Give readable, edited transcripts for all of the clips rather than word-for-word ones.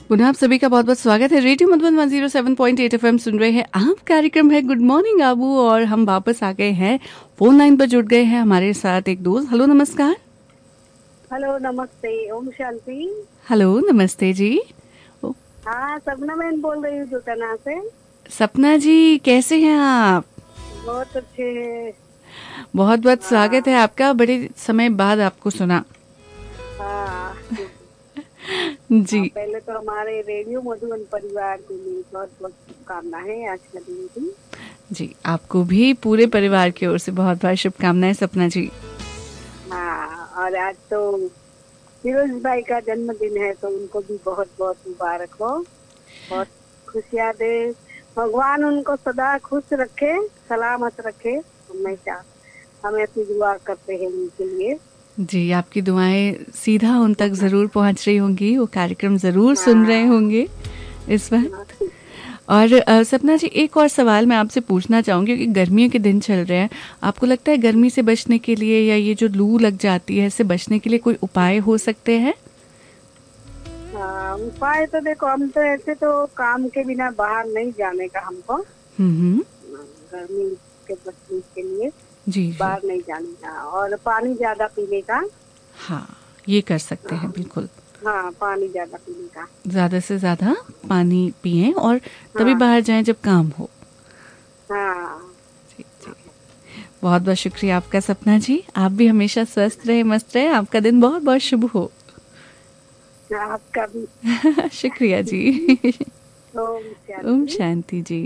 पुनः आप सभी का बहुत बहुत स्वागत है। रेडियो मधुबन 107.8 एफएम सुन रहे हैं आप। कार्यक्रम है गुड मॉर्निंग आबू और हम वापस आ गए हैं। फोन लाइन पर जुड़ गए हैं हमारे साथ एक दोस्त। हेलो नमस्कार। हेलो नमस्ते, ओम शांति। हेलो नमस्ते जी। हाँ, सपना मैन बोल रही हूँ दुकाना से। सपना जी कैसे हैं आप? बहुत अच्छे हैं। बहुत बहुत स्वागत है हाँ आपका। बड़े समय बाद आपको सुना। हाँ हाँ, जी पहले तो हमारे रेडियो मधुबन परिवार के लिए बहुत बहुत शुभकामनाएं आज का दिन की। जी, आपको भी पूरे परिवार की ओर से बहुत बहुत शुभकामनाएं सपना जी। हाँ, और आज तो फिरोज भाई का जन्मदिन है, तो उनको भी बहुत बहुत मुबारक हो। बहुत खुशियाँ दे, भगवान उनको सदा खुश रखे, सलामत रखे हमेशा। हमें अपनी दुआ करते हैं उनके लिए। जी, आपकी दुआएं सीधा उन तक जरूर पहुंच रही होंगी। वो कार्यक्रम जरूर सुन रहे हाँ होंगे इस वक्त। हाँ। और सपना जी एक और सवाल मैं आपसे पूछना चाहूँगी क्योंकि गर्मियों के दिन चल रहे हैं। आपको लगता है गर्मी से बचने के लिए या ये जो लू लग जाती है इससे बचने के लिए कोई उपाय हो सकते हैं? हाँ, उपाय तो देखो, हम तो ऐसे तो काम के बिना बाहर नहीं जाने का हमको। हम्म। गर्मी के बचने के लिए जी जी। बाहर नहीं जाने का, और पानी ज्यादा पीने का। हाँ, ये कर सकते हैं हाँ बिल्कुल। हाँ, पानी ज्यादा पीने का। ज़्यादा से ज़्यादा पानी पिएं और तभी हाँ बाहर जाएं जब काम हो। हाँ जी जी। बहुत बहुत शुक्रिया आपका सपना जी। आप भी हमेशा स्वस्थ रहे, मस्त रहे। आपका दिन बहुत बहुत शुभ हो। हाँ, आपका भी। शुक्रिया जी। ओम ओम शांति। शांति जी।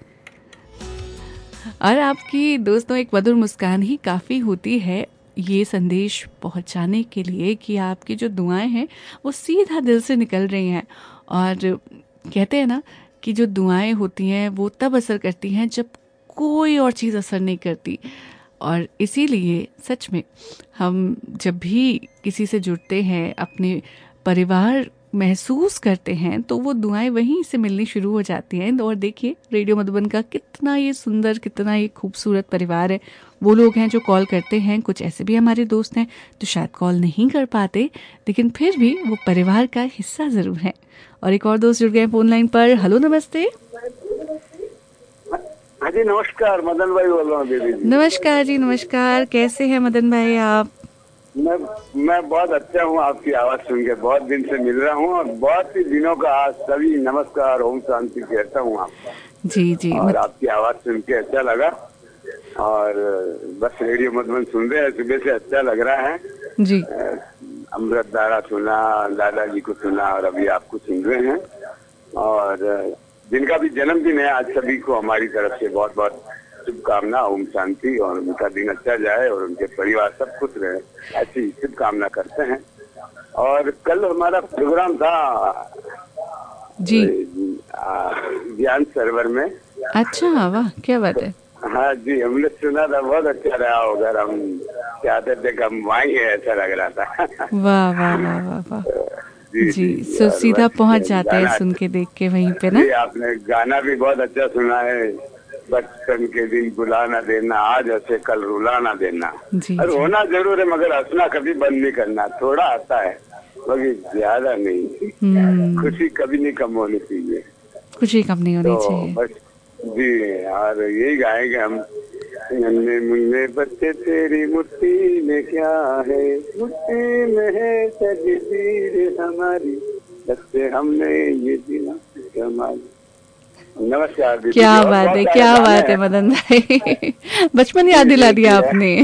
और आपकी दोस्तों एक मधुर मुस्कान ही काफ़ी होती है ये संदेश पहुंचाने के लिए कि आपकी जो दुआएं हैं वो सीधा दिल से निकल रही हैं। और कहते हैं ना कि जो दुआएं होती हैं वो तब असर करती हैं जब कोई और चीज़ असर नहीं करती। और इसीलिए सच में हम जब भी किसी से जुड़ते हैं, अपने परिवार महसूस करते हैं, तो वो दुआएं वहीं से मिलनी शुरू हो जाती हैं। और देखिए रेडियो मधुबन का कितना ये सुंदर, कितना ये खूबसूरत परिवार है। वो लोग हैं जो कॉल करते हैं, कुछ ऐसे भी हमारे दोस्त हैं जो शायद कॉल नहीं कर पाते, लेकिन फिर भी वो परिवार का हिस्सा ज़रूर है। और एक और दोस्त जुड़ गए फोन लाइन पर। हेलो नमस्ते। हाँ जी नमस्कार, मदन भाई बोल रहा हूँ दीदी जी। नमस्कार जी नमस्कार। कैसे हैं मदन भाई आप? मैं मैं बहुत अच्छा हूँ। आपकी आवाज सुन के बहुत दिन से मिल रहा हूँ और बहुत ही दिनों का आज सभी नमस्कार ओम शांति कहता हूँ आपका। जी जी और आपकी आवाज सुन के अच्छा लगा। और बस रेडियो मधुबन सुन रहे हैं, सुबह से अच्छा लग रहा है। जी अमृत धारा सुना, दादाजी को सुना और अभी आपको सुन रहे हैं। और जिनका भी जन्मदिन है आज, सभी को हमारी तरफ से बहुत बहुत शुभकामना, ओम शांति, और उनका दिन अच्छा जाए और उनके परिवार सब खुश रहे, ऐसी शुभकामना करते हैं। और कल हमारा प्रोग्राम था जी। ज्ञान सरोवर में। अच्छा, वाह क्या बात है। हाँ जी, हमने सुना था, बहुत अच्छा रहा होगा। हम चाहते थे कि हम आएंगे, ऐसा लग रहा था। वाह वाह वाह वाह वाह। जी जी, जी जी। सो और सीधा बस पहुंच जाते हैं गाना, सुन के देख के वहीं पे ना। जी आपने गाना भी बहुत अच्छा सुना है। बचपन के दिन बुला ना देना, आज ऐसे कल रुला ना देना। जी और जी। होना जरूर है, मगर हंसना कभी बंद नहीं करना। थोड़ा आता है मगर ज्यादा नहीं। खुशी कभी नहीं कम होनी चाहिए। खुशी कम नहीं तो होनी चाहिए। बस जी, और यही गाएंगे हम। नन्हे मुन्ने बच्चे तेरी मुट्ठी में क्या है, मुट्ठी में है तकदीर हमारी, बच्चे हमने ये जीना हमारी। नमस्कार दीदी जी। क्या और बात बहुत है, सारे क्या गाने बात है हैं। मदन भाई। बचपन जी याद दिला जी दिया जी आपने।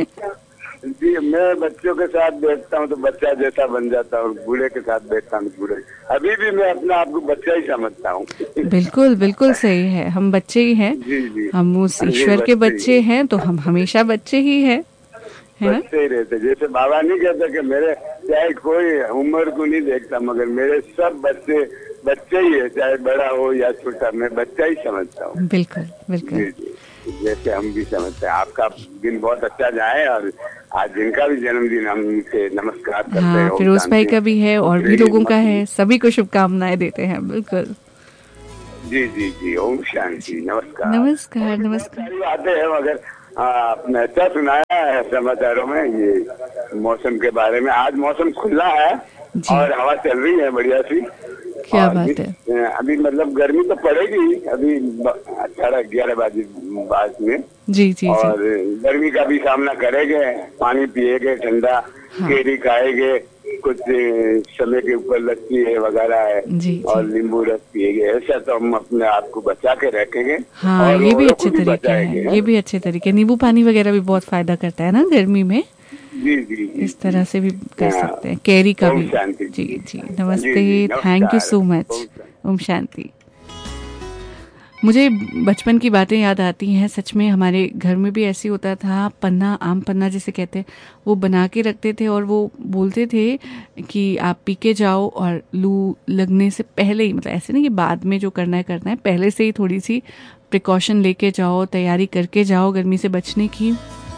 जी, मैं बच्चों के साथ बैठता हूँ तो बच्चा जैसा बन जाता हूँ, बूढ़े के साथ बैठता हूँ बूढ़े। अभी भी मैं अपने आप को बच्चा ही समझता हूँ। बिल्कुल बिल्कुल सही है, हम बच्चे ही हैं। जी जी। हम उस हाँ जी, ईश्वर के बच्चे ही बच्चे हैं तो हम हमेशा बच्चे ही हैं, है ना। बच्चे ही रहते। जैसे बाबा नहीं कहते कि मेरे, चाहे कोई उम्र को नहीं देखता, मगर मेरे सब बच्चे बच्चे ही है, चाहे बड़ा हो या छोटा, मैं बच्चा ही समझता हूँ। बिल्कुल बिल्कुल। जी जी, जैसे हम भी समझते हैं। आपका दिन बहुत अच्छा जाए। और आज जिनका भी जन्मदिन, हम उनसे नमस्कार करते हैं, हाँ, ओम फिरोज भाई शांति। का भी है और भी रेडियो लोगों का मत। है, सभी को शुभकामनाएं देते हैं बिल्कुल। जी जी जी, ओम शांति, जी, नमस्कार। और नमस्कार भी बहुत नमस्कार। सारी बातें हैं, मगर आपने अच्छा सुनाया है समाचारों में ये मौसम के बारे में। आज मौसम खुला है जी। और हवा चल रही है बढ़िया सी। क्या और बात है। अभी मतलब गर्मी तो पड़ेगी अभी 11:30 बजे बाद में। जी जी जी। और गर्मी का भी सामना करेंगे, पानी पिएंगे ठंडा, हाँ। केरी खाएंगे, कुछ समय के ऊपर लस्सी है वगैरह है, जी और जी। नींबू रस पिएंगे। ऐसा तो हम अपने आप को बचा के रखेंगे हाँ, और ये भी औरों को अच्छे भी तरीके बचाएंगे। हैं, ये भी अच्छे तरीके। नींबू पानी वगैरह भी बहुत फायदा करता है ना गर्मी में, जी जी जी इस जी। तरह से भी कर हाँ, सकते हैं, कैरी का ओम भी। शांति जी जी। जी, जी जी, नमस्ते, थैंक यू नमस्कार। सो ओम मच। शांति। ओम शांति। मुझे बचपन की बातें याद आती हैं। सच में हमारे घर में भी ऐसे होता था, पन्ना, आम पन्ना जिसे कहते हैं, वो बना के रखते थे और वो बोलते थे कि आप पी के जाओ और लू लगने से पहले ही, मतलब ऐसे नहीं कि बाद में जो करना है, पहले से ही थोड़ी सी प्रिकॉशन लेके जाओ, तैयारी करके जाओ गर्मी से बचने की।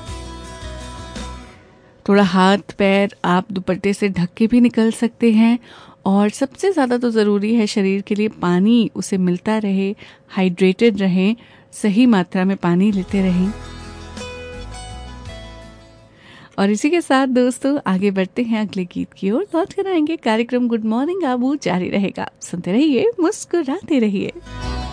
थोड़ा हाथ पैर आप दुपट्टे से ढक के भी निकल सकते हैं। और सबसे ज़्यादा तो ज़रूरी है शरीर के लिए पानी उसे मिलता रहे, हाइड्रेटेड रहें, सही मात्रा में पानी लेते रहें। और इसी के साथ दोस्तों आगे बढ़ते हैं अगले गीत की ओर। लौट कर आएंगे, कार्यक्रम गुड मॉर्निंग आबू जारी रहेगा। सुनते रहिए, मुस्कुराते रहिए।